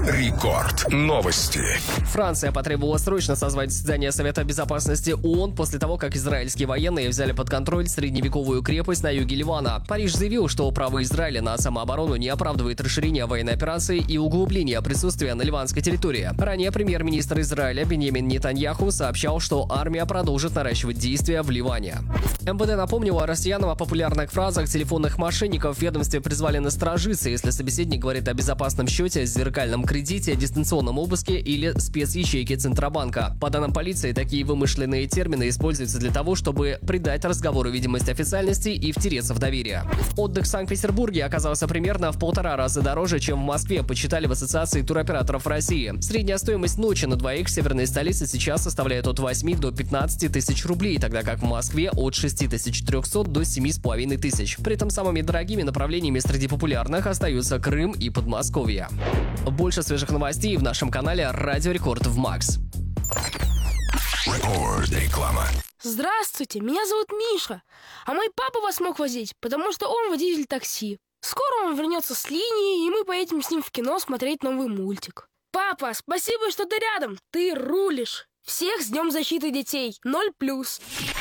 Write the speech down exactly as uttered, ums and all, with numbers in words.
Рекорд. Новости. Франция потребовала срочно созвать заседание Совета Безопасности ООН после того, как израильские военные взяли под контроль средневековую крепость на юге Ливана. Париж заявил, что право Израиля на самооборону не оправдывает расширение военной операции и углубление присутствия на ливанской территории. Ранее премьер-министр Израиля Биньямин Нетаньяху сообщал, что армия продолжит наращивать действия в Ливане. эм вэ дэ напомнила россиянам о популярных фразах телефонных мошенников. В ведомстве призвали насторожиться, если собеседник говорит о безопасном счете, зеркальном кредите, дистанционном обыске или спецячейке Центробанка. По данным полиции, такие вымышленные термины используются для того, чтобы придать разговору видимость официальности и втереться в доверие. Отдых в Санкт-Петербурге оказался примерно в полтора раза дороже, чем в Москве, посчитали в Ассоциации туроператоров России. Средняя стоимость ночи на двоих в северной столице сейчас составляет от восьми до пятнадцати тысяч рублей, тогда как в Москве от шести тысяч трехсот до семи с половиной тысяч. При этом самыми дорогими направлениями среди популярных остаются Крым и Подмосковье. Больше свежих новостей в нашем канале Радио Рекорд в Макс. Реклама. Здравствуйте, меня зовут Миша, а мой папа вас мог возить, потому что он водитель такси. Скоро он вернется с линии, и мы поедем с ним в кино смотреть новый мультик. Папа, спасибо, что ты рядом, ты рулишь. Всех с Днем защиты детей, ноль плюс.